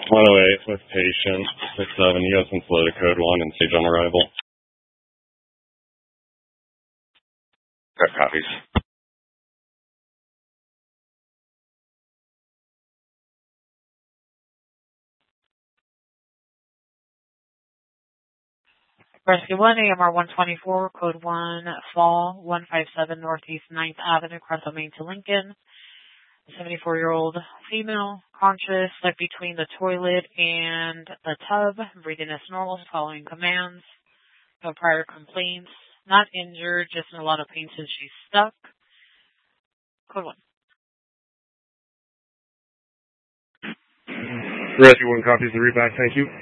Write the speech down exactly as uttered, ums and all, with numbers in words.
one oh eight with patient six seven, U S and Florida code one and stage on arrival. Got copies. Rescue one, A M R one twenty-four, code one, fall, one five seven Northeast ninth Avenue, Crescent, Maine to Lincoln. seventy-four-year-old female, conscious, like between the toilet and the tub, breathing as normal, following commands. No prior complaints. Not injured, just in a lot of pain since she's stuck. Code one. Rescue one copies the readback, thank you.